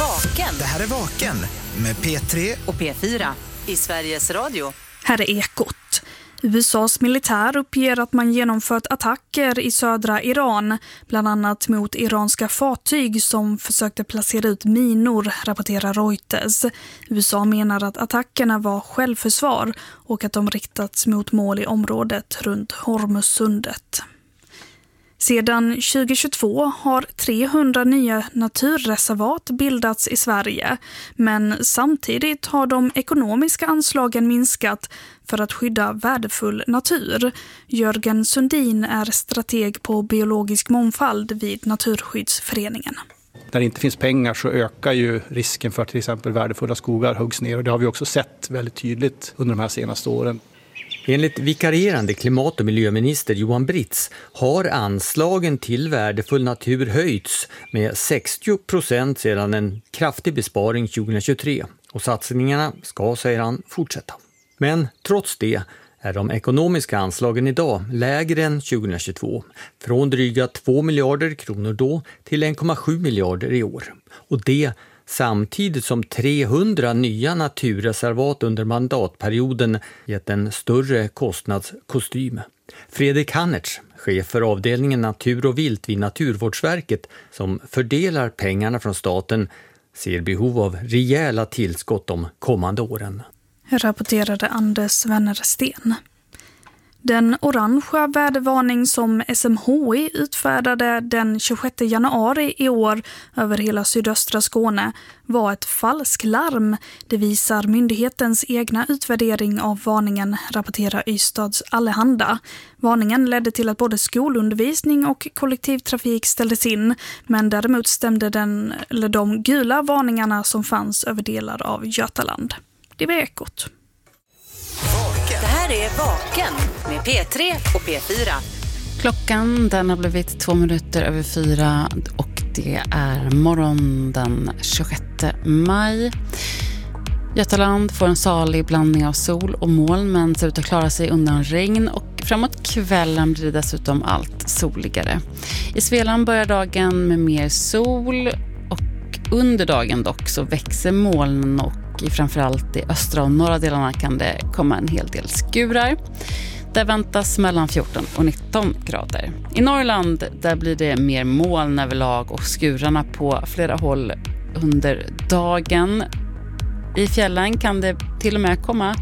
Vaken. Det här är Vaken med P3 och P4 i Sveriges Radio. Här är Ekot. USAs militär uppger att man genomfört attacker i södra Iran, bland annat mot iranska fartyg som försökte placera ut minor, rapporterar Reuters. USA menar att attackerna var självförsvar och att de riktats mot mål i området runt Hormuzsundet. Sedan 2022 har 300 nya naturreservat bildats i Sverige, men samtidigt har de ekonomiska anslagen minskat för att skydda värdefull natur. Jörgen Sundin är strateg på biologisk mångfald vid Naturskyddsföreningen. När det inte finns pengar så ökar ju risken för att till exempel värdefulla skogar huggs ner, och det har vi också sett väldigt tydligt under de här senaste åren. Enligt vikarierande klimat- och miljöminister Johan Britz har anslagen till värdefull natur höjts med 60% sedan en kraftig besparing 2023. Och satsningarna ska, säger han, fortsätta. Men trots det är de ekonomiska anslagen idag lägre än 2022. Från dryga 2 miljarder kronor då till 1,7 miljarder i år. Och det samtidigt som 300 nya naturreservat under mandatperioden gett en större kostnadskostym. Fredrik Hannertz, chef för avdelningen Natur och vilt vid Naturvårdsverket som fördelar pengarna från staten, ser behov av rejäla tillskott de kommande åren. Rapporterade Anders Wennersten. Den orangea vädervarning som SMHI utfärdade den 26 januari i år över hela sydöstra Skåne var ett falsklarm. Det visar myndighetens egna utvärdering av varningen, rapporterar Ystads Allehanda. Varningen ledde till att både skolundervisning och kollektivtrafik ställdes in, men däremot stämde de gula varningarna som fanns över delar av Götaland. Det var Ekot. Det här är Vaken med P3 och P4. Klockan den har blivit 2 minuter över 4 och det är morgon den 26 maj. Götaland får en salig blandning av sol och moln men ser ut att klara sig undan regn, och framåt kvällen blir det dessutom allt soligare. I Svealand börjar dagen med mer sol, och under dagen dock så växer molnen, och i framförallt i östra och norra delarna kan det komma en hel del skurar. Där väntas mellan 14 och 19 grader. I Norrland där blir det mer moln överlag och skurarna på flera håll under dagen. I fjällen kan det till och med komma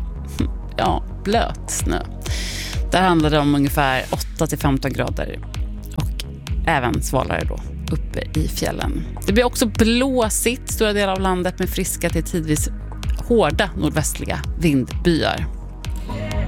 blöt snö. Där handlar det om ungefär 8-15 grader och även svalare då uppe i fjällen. Det blir också blåsigt stora delar av landet med friska till tidvis hårda nordvästliga vindbyar.